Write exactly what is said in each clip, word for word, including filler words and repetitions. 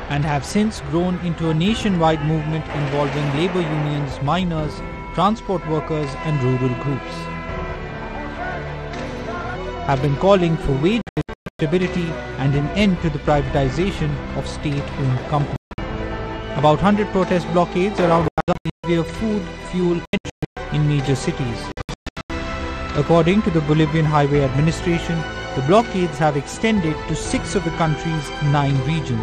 and have since grown into a nationwide movement involving labor unions, miners, transport workers and rural groups. Have been calling for wage stability and an end to the privatization of state-owned companies. About one hundred protest blockades around Gaza food, fuel, and in major cities. According to the Bolivian Highway Administration, the blockades have extended to six of the country's nine regions.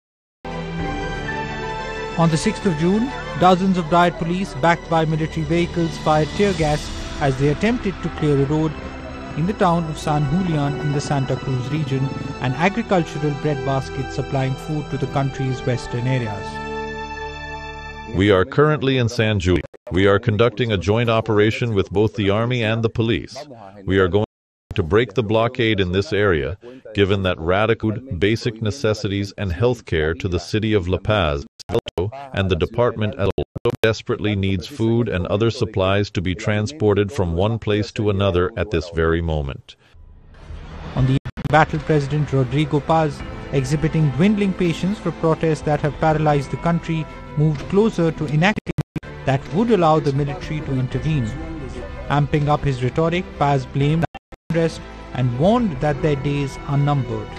On the sixth of June, dozens of riot police backed by military vehicles fired tear gas as they attempted to clear a road in the town of San Julian in the Santa Cruz region, an agricultural breadbasket supplying food to the country's western areas. We are currently in San Julian. We are conducting a joint operation with both the army and the police. We are going to break the blockade in this area, given that radical basic necessities and health care to the city of La Paz and the department as well desperately needs food and other supplies to be transported from one place to another at this very moment. On the battle, President Rodrigo Paz, exhibiting dwindling patience for protests that have paralyzed the country, moved closer to enacting that would allow the military to intervene. Amping up his rhetoric, Paz blamed the unrest and warned that their days are numbered.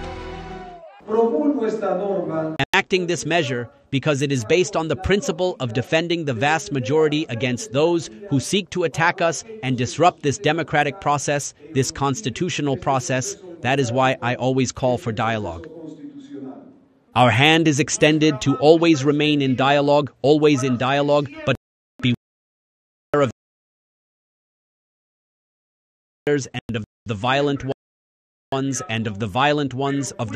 Enacting this measure because it is based on the principle of defending the vast majority against those who seek to attack us and disrupt this democratic process, this constitutional process. That is why I always call for dialogue. Our hand is extended to always remain in dialogue, always in dialogue, but beware of and of the violent ones and of the violent ones of the